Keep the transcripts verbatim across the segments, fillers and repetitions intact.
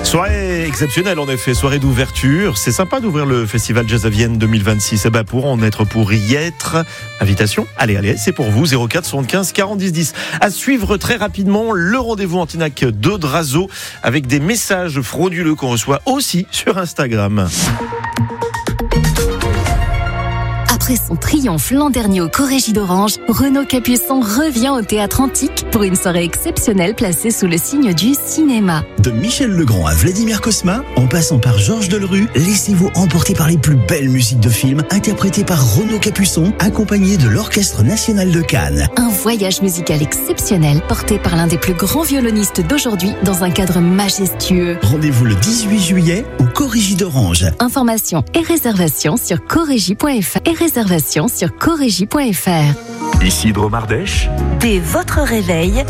Soirée exceptionnelle en effet, soirée d'ouverture. C'est sympa d'ouvrir le Festival Jazz à Vienne deux mille vingt-six. Eh ben pour en être, pour y être, invitation. Allez, allez, c'est pour vous. zéro quatre soixante-quinze quarante dix dix. À suivre très rapidement le rendez-vous Antinac d'Audrazo avec des messages frauduleux qu'on reçoit aussi sur Instagram. Après son triomphe l'an dernier au Corégie d'Orange, Renaud Capuçon revient au Théâtre Antique pour une soirée exceptionnelle placée sous le signe du cinéma. De Michel Legrand à Vladimir Cosma, en passant par Georges Delerue, laissez-vous emporter par les plus belles musiques de films interprétées par Renaud Capuçon, accompagné de l'Orchestre National de Cannes. Un voyage musical exceptionnel porté par l'un des plus grands violonistes d'aujourd'hui dans un cadre majestueux. Rendez-vous le dix-huit juillet au Corégie d'Orange. Informations et réservations sur corégie point f r et réservations sur corégie point f r. Ici Dromardèche. Dès votre réveil.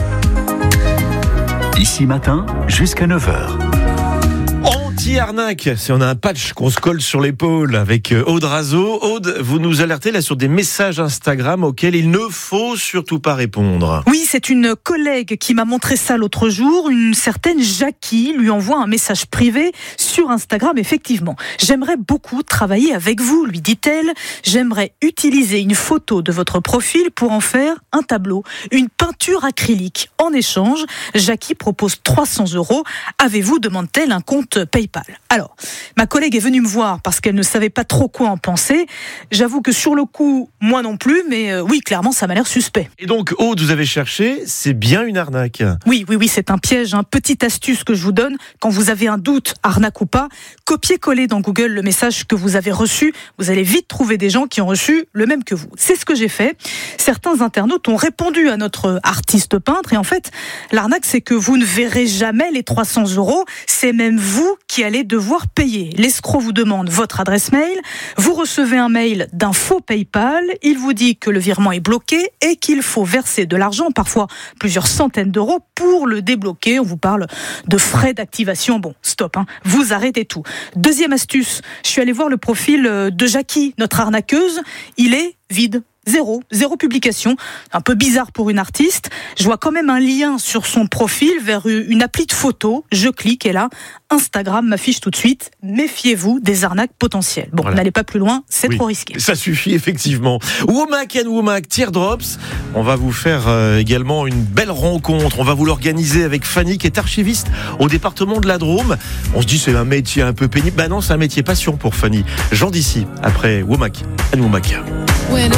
Ici matin jusqu'à neuf heures. Anti-arnaque, si on a un patch qu'on se colle sur l'épaule avec Audrazo. Aude, vous nous alertez là sur des messages Instagram auxquels il ne faut surtout pas répondre. Oui, c'est une collègue qui m'a montré ça l'autre jour. Une certaine Jackie lui envoie un message privé sur Instagram, effectivement. J'aimerais beaucoup travailler avec vous, lui dit-elle. J'aimerais utiliser une photo de votre profil pour en faire un tableau, une peinture acrylique. En échange, Jackie propose trois cents euros. Avez-vous, demande-t-elle, un compte PayPal? Alors, ma collègue est venue me voir parce qu'elle ne savait pas trop quoi en penser. J'avoue que sur le coup, moi non plus, mais euh, oui, clairement, ça m'a l'air suspect. Et donc, Aude, vous avez cherché, c'est bien une arnaque. Oui, oui, oui, c'est un piège. Hein. Petite astuce que je vous donne, quand vous avez un doute, arnaque ou pas, copiez-coller dans Google le message que vous avez reçu. Vous allez vite trouver des gens qui ont reçu le même que vous. C'est ce que j'ai fait. Certains internautes ont répondu à notre artiste peintre. Et en fait, l'arnaque, c'est que vous ne verrez jamais les trois cents euros. C'est même vous qui allez devoir payer. L'escroc vous demande votre adresse mail. Vous recevez un mail d'un faux PayPal. Il vous dit que le virement est bloqué et qu'il faut verser de l'argent, parfois plusieurs centaines d'euros, pour le débloquer. On vous parle de frais d'activation. Bon, stop, hein. Vous arrêtez tout. Deuxième astuce, je suis allée voir le profil de Jackie, notre arnaqueuse. Il est vide. Zéro, zéro publication, un peu bizarre pour une artiste. Je vois quand même un lien sur son profil vers une appli de photo. Je clique et là, Instagram m'affiche tout de suite. Méfiez-vous des arnaques potentielles. Bon, voilà. N'allez pas plus loin, c'est oui, trop risqué. Ça suffit effectivement. Womack and Womack Teardrops. On va vous faire euh, également une belle rencontre. On va vous l'organiser avec Fanny qui est archiviste au département de la Drôme. On se dit c'est un métier un peu pénible. Ben non, c'est un métier passion pour Fanny. Jean d'ici après Womack and Womack.